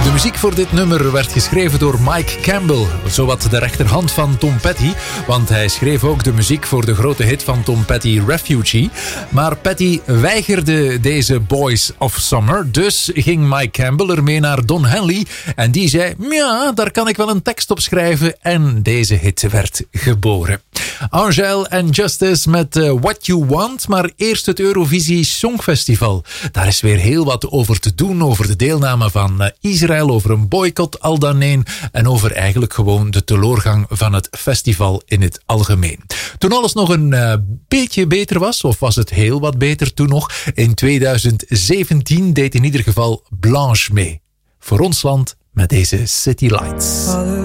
De muziek voor dit nummer werd geschreven door Mike Campbell, zowat de rechterhand van Tom Petty, want hij schreef ook de muziek voor de grote hit van Tom Petty, Refugee. Maar Petty weigerde deze Boys of Summer, dus ging Mike Campbell ermee naar Don Henley en die zei, ja, daar kan ik wel een tekst op schrijven, en deze hit werd geboren. Angèle en Justice met What You Want, maar eerst het Eurovisie Songfestival. Daar is weer heel wat over te doen, over de deelname van Israël, over een boycott al dan een en over eigenlijk gewoon de teleurgang van het festival in het algemeen. Toen alles nog een beetje beter was, of was het heel wat beter toen nog, in 2017 deed in ieder geval Blanche mee. Voor ons land met deze City Lights.